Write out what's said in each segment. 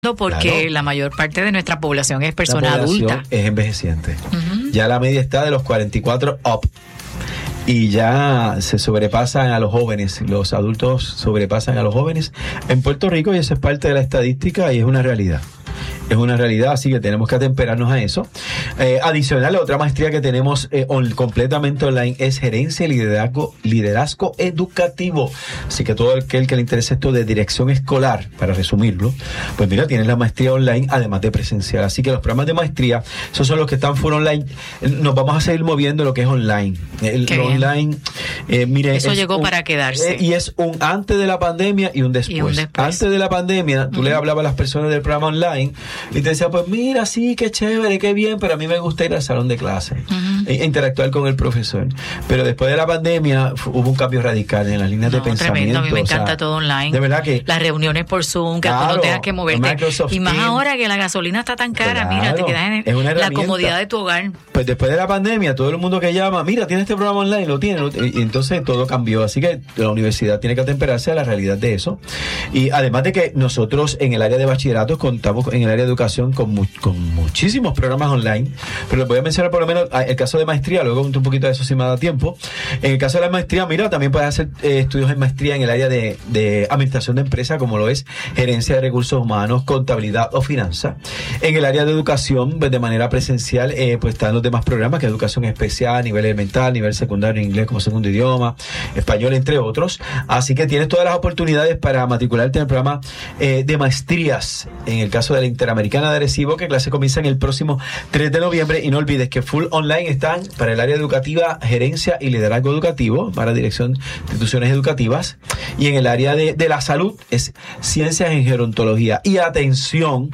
envejeciendo porque la mayor parte de nuestra población es persona adulta. Es envejeciente. Ya la media está de los 44 up. Y ya se sobrepasan a los jóvenes, los adultos sobrepasan a los jóvenes en Puerto Rico, y eso es parte de la estadística y es una realidad. Es una realidad, así que tenemos que atemperarnos a eso. Adicional, la otra maestría que tenemos completamente online es Gerencia y Liderazgo Educativo. Así que todo aquel que le interese esto de dirección escolar, para resumirlo, pues mira, tienes la maestría online, además de presencial. Así que los programas de maestría, esos son los que están full online. Nos vamos a seguir moviendo lo que es online. Lo online, mire, eso llegó para quedarse. Y es un antes de la pandemia y un después. Antes de la pandemia, tú le hablabas a las personas del programa online y te decía, pues mira, sí, qué chévere, qué bien, pero a mí me gusta ir al salón de clase e interactuar con el profesor. Pero después de la pandemia hubo un cambio radical en las líneas de pensamiento. Tremendo, a mí me encanta todo online. De verdad que... Las reuniones por Zoom, que tú no tengas que moverte. Microsoft y más Teams. Ahora que la gasolina está tan cara, mira, te quedas en la comodidad de tu hogar. Pues después de la pandemia, todo el mundo que llama, mira, tiene este programa online, lo tiene, y entonces todo cambió. Así que la universidad tiene que atemperarse a la realidad de eso. Y además de que nosotros en el área de bachillerato contamos en el área de educación con muchísimos programas online, pero les voy a mencionar por lo menos el caso de maestría, luego un poquito de eso si me da tiempo. En el caso de la maestría, mira, también puedes hacer estudios en maestría en el área de administración de empresas, como lo es gerencia de recursos humanos, contabilidad o finanzas. En el área de educación, pues de manera presencial, pues están los demás programas, que es educación especial, nivel elemental, nivel secundario, inglés como segundo idioma, español, entre otros. Así que tienes todas las oportunidades para matricularte en el programa de maestrías. En el caso de la Interamericana de Arecibo, que clase comienzan el próximo 3 de noviembre, y no olvides que full online están para el área educativa, gerencia y liderazgo educativo, para dirección de instituciones educativas, y en el área de la salud es ciencias en gerontología. Y atención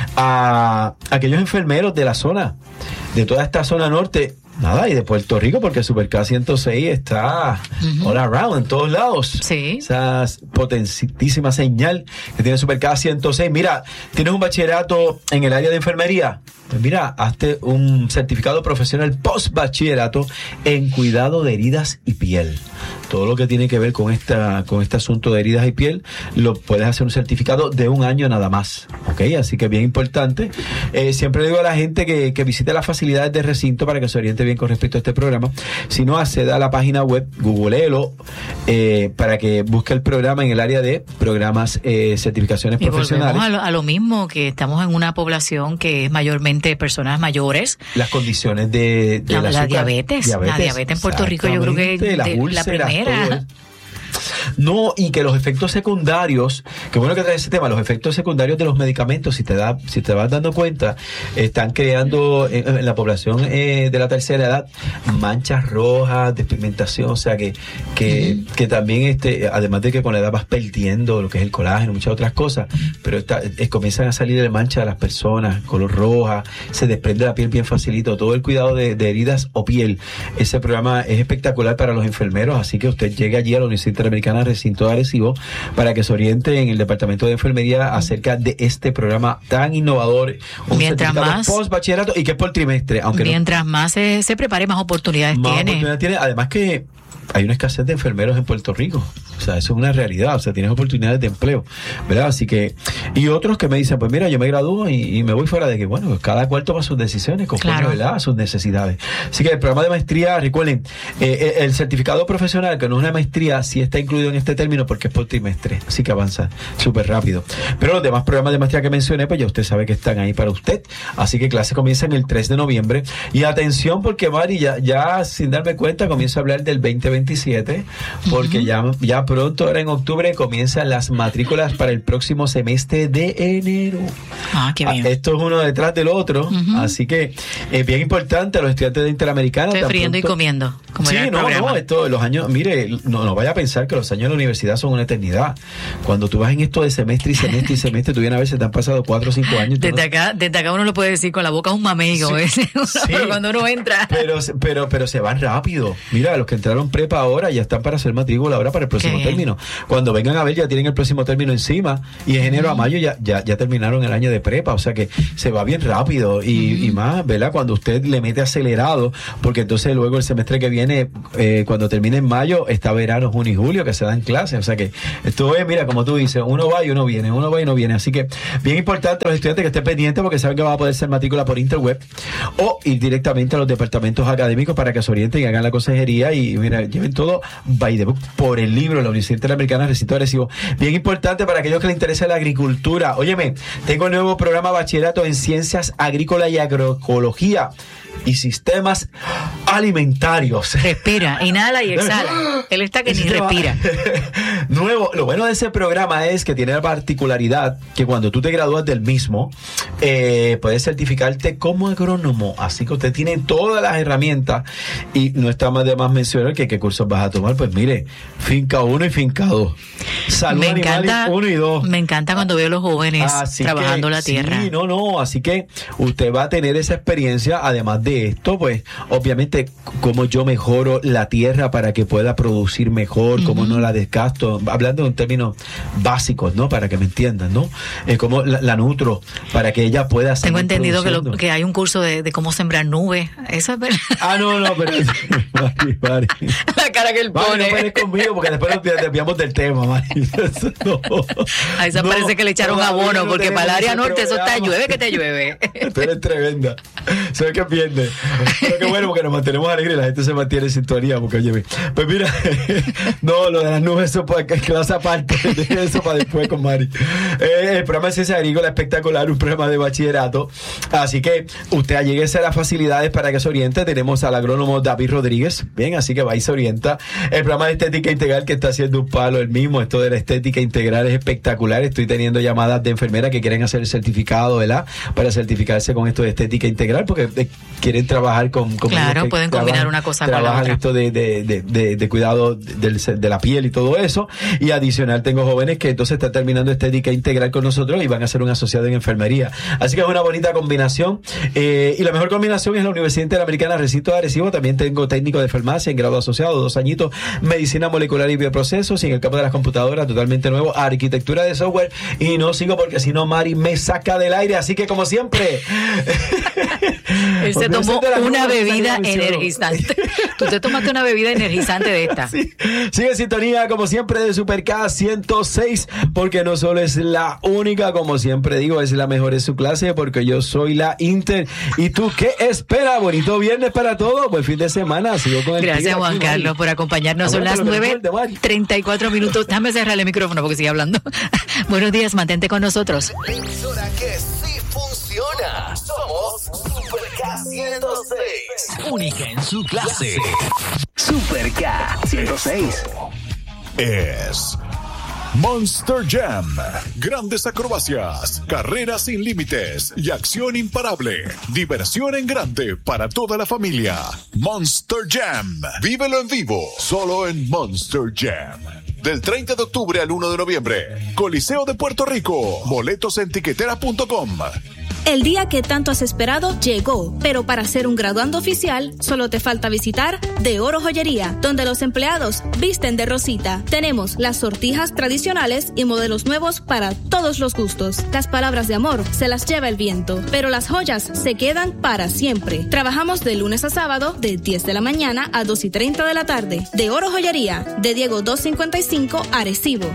a aquellos enfermeros de la zona, de toda esta zona norte, nada, y de Puerto Rico, porque Superca 106 está all around, en todos lados. Sí. Esa potentísima señal que tiene Superca 106. Mira, tienes un bachillerato en el área de enfermería. Pues mira, hazte un certificado profesional post-bachillerato en cuidado de heridas y piel. Todo lo que tiene que ver con este asunto de heridas y piel, lo puedes hacer un certificado de 1 año nada más. ¿Ok? Así que bien importante. Siempre le digo a la gente que visite las facilidades de recinto para que se oriente bien con respecto a este programa. Si no, acceda a la página web, googleelo, para que busque el programa en el área de programas, certificaciones profesionales. Volvemos a lo mismo, que estamos en una población que es mayormente personas mayores. Las condiciones de la diabetes. La diabetes en Puerto Rico, yo creo que es la primera. No, y que los efectos secundarios, qué bueno que trae ese tema, los efectos secundarios de los medicamentos, si te vas dando cuenta, están creando en la población de la tercera edad manchas rojas, despigmentación, o sea que también además de que con la edad vas perdiendo lo que es el colágeno, muchas otras cosas, pero comienzan a salir de mancha de las personas, color roja, se desprende la piel bien facilito, todo el cuidado de heridas o piel. Ese programa es espectacular para los enfermeros, así que usted llegue allí a la Universidad Interamericana Recinto de Arecibo para que se oriente en el departamento de enfermería acerca de este programa tan innovador, un mientras más post bachillerato, y que es por trimestre, aunque mientras más se prepare, más oportunidades tiene. Además que hay una escasez de enfermeros en Puerto Rico, o sea, eso es una realidad, o sea, tienes oportunidades de empleo, ¿verdad? Así que, y otros que me dicen, pues mira, yo me gradúo y me voy fuera, de que, bueno, cada cual toma sus decisiones conforme, ¿verdad?, a sus necesidades. Así que el programa de maestría, recuerden, el certificado profesional, que no es una maestría, sí está incluido en este término porque es por trimestre, así que avanza súper rápido. Pero los demás programas de maestría que mencioné, pues ya usted sabe que están ahí para usted, así que clase comienza en el 3 de noviembre, y atención, porque Mari, ya sin darme cuenta, comienzo a hablar del 2027, porque ya pronto, ahora en octubre, comienzan las matrículas para el próximo semestre de enero. Qué bien. Esto es uno detrás del otro, así que es bien importante a los estudiantes de Interamericana. Estoy friendo y comiendo. Sí, esto, los años, mire, no vaya a pensar que los años de la universidad son una eternidad. Cuando tú vas en esto de semestre y semestre y semestre, tú vienes a ver si te han pasado 4 o 5 años. Desde acá uno lo puede decir con la boca un mameigo, pero cuando uno entra. Pero se van rápido. Mira, los que entraron prepa ahora ya están para hacer matrícula ahora para el próximo término. Cuando vengan a ver, ya tienen el próximo término encima, y en enero a mayo ya terminaron el año de prepa, o sea que se va bien rápido, y más, ¿verdad? Cuando usted le mete acelerado, porque entonces luego el semestre que viene viene, cuando termine en mayo, está verano, junio y julio, que se dan clases. O sea que esto es, mira, como tú dices, uno va y uno viene, uno va y uno viene. Así que bien importante los estudiantes que estén pendientes, porque saben que van a poder hacer matrícula por interweb o ir directamente a los departamentos académicos para que se orienten y hagan la consejería y mira, lleven todo by the book por el libro, la Universidad Interamericana Recinto de Arecibo. Bien importante para aquellos que les interesa la agricultura. Óyeme, tengo el nuevo programa Bachillerato en Ciencias Agrícolas y Agroecología y Sistemas Alimentarios. Respira, inhala y exhala. Él está que ni respira. Nuevo. Lo bueno de ese programa es que tiene la particularidad que cuando tú te gradúas del mismo, puedes certificarte como agrónomo. Así que usted tiene todas las herramientas y no está más de más mencionar que qué cursos vas a tomar. Pues mire, Finca 1 y Finca 2. Salud Animal 1 y 2. Me encanta cuando veo a los jóvenes trabajando la tierra. Sí, así que usted va a tener esa experiencia. Además de esto, pues obviamente cómo yo mejoro la tierra para que pueda producir mejor, cómo no la desgasto, hablando en términos básicos, ¿no? Para que me entiendan, ¿no? Cómo la nutro para que ella pueda seguir. Tengo entendido que hay un curso de cómo sembrar nubes. Eso es verdad. Pero Mari. La cara que él pone. No pelees conmigo porque después nos desviamos del tema, Mari. A esa parece que le echaron abono, porque para el área norte eso está llueve que te llueve. Tú eres tremenda. ¿Sabes qué pierde? Pero qué bueno, porque nos mantenemos alegres y la gente se mantiene en sintonía, porque oye, pues mira, no, lo de las nubes, eso pues, clase aparte, de eso para después con Mari. El programa de Ciencia Agrícola espectacular, un programa de bachillerato, así que usted alléguese a las facilidades para que se oriente. Tenemos al agrónomo David Rodríguez, bien, así que va y se orienta. El programa de estética integral que está haciendo un palo el mismo, esto de la estética integral es espectacular. Estoy teniendo llamadas de enfermeras que quieren hacer el certificado, ¿verdad? Para certificarse con esto de estética integral, porque quieren trabajar con claro, pueden combinar una cosa con la otra. Trabajan esto de cuidado de la piel y todo eso. Y adicional tengo jóvenes que entonces están terminando estética integral con nosotros y van a ser un asociado en enfermería. Así que es una bonita combinación. Y la mejor combinación es la Universidad Interamericana Recinto de Arecibo. También tengo técnico de farmacia en grado asociado, 2 añitos, medicina molecular y bioprocesos, y en el campo de las computadoras totalmente nuevo, arquitectura de software. Y no sigo porque si no Mari me saca del aire. Así que como siempre él se tomó una bebida energizante. Tú te tomaste una bebida energizante de esta. Sí. Sigue en sintonía, como siempre, de Super K 106, porque no solo es la única, como siempre digo, es la mejor en su clase, porque yo soy la Inter. ¿Y tú qué esperas? Bonito viernes para todos, buen fin de semana. Sigo con el Gracias, Juan Carlos, por acompañarnos. Son las 9:34 minutos. Déjame cerrar el micrófono porque sigue hablando. Buenos días, mantente con nosotros. Emisora que sí funciona. Somos Super K 106. Única en su clase. Super K 106. Es Monster Jam. Grandes acrobacias, carreras sin límites y acción imparable. Diversión en grande para toda la familia. Monster Jam. Vívelo en vivo, solo en Monster Jam. Del 30 de octubre al 1 de noviembre. Coliseo de Puerto Rico. Boletos en tiquetera.com. El día que tanto has esperado llegó, pero para ser un graduando oficial solo te falta visitar De Oro Joyería, donde los empleados visten de rosita. Tenemos las sortijas tradicionales y modelos nuevos para todos los gustos. Las palabras de amor se las lleva el viento, pero las joyas se quedan para siempre. Trabajamos de lunes a sábado de 10 de la mañana a 2:30 de la tarde. De Oro Joyería, de Diego 255 Arecibo,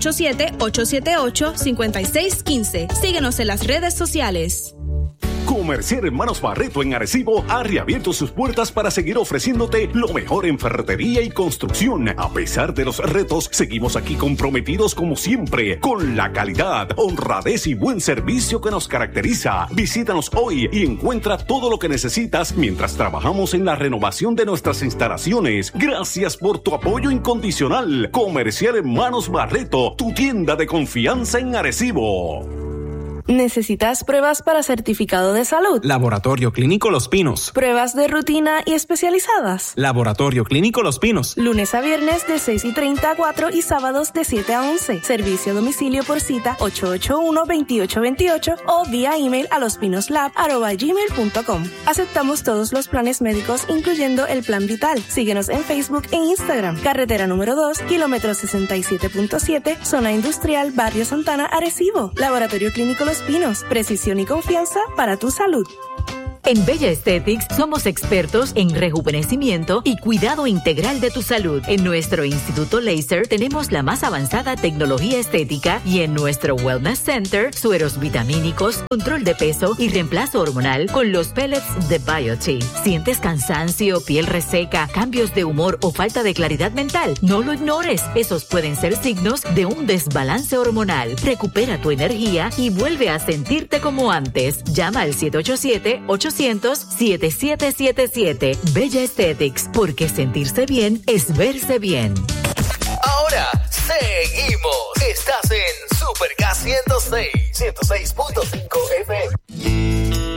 787-878-5615. Síguenos en las redes sociales. Comercial Hermanos Barreto en Arecibo ha reabierto sus puertas para seguir ofreciéndote lo mejor en ferretería y construcción. A pesar de los retos, seguimos aquí comprometidos como siempre con la calidad, honradez y buen servicio que nos caracteriza. Visítanos hoy y encuentra todo lo que necesitas mientras trabajamos en la renovación de nuestras instalaciones. Gracias por tu apoyo incondicional. Comercial Hermanos Barreto, tu tienda de confianza en Arecibo. ¿Necesitas pruebas para certificado de salud? Laboratorio Clínico Los Pinos. ¿Pruebas de rutina y especializadas? Laboratorio Clínico Los Pinos. Lunes a viernes de 6:30 a 4 y sábados de 7 a 11. Servicio a domicilio por cita 881-2828 o vía email a lospinoslab@gmail.com. Aceptamos todos los planes médicos, incluyendo el Plan Vital. Síguenos en Facebook e Instagram. Carretera número 2, kilómetro 67.7, Zona Industrial, Barrio Santana, Arecibo. Laboratorio Clínico Los Pinos. Precisión y confianza para tu salud. En Bella Aesthetics somos expertos en rejuvenecimiento y cuidado integral de tu salud. En nuestro Instituto Laser tenemos la más avanzada tecnología estética y en nuestro Wellness Center, sueros vitamínicos, control de peso y reemplazo hormonal con los pellets de Biote. ¿Sientes cansancio, piel reseca, cambios de humor o falta de claridad mental? No lo ignores. Esos pueden ser signos de un desbalance hormonal. Recupera tu energía y vuelve a sentirte como antes. Llama al 787-800-7777. Bella Aesthetics, porque sentirse bien es verse bien. Ahora seguimos. Estás en Super K 106.5 FM.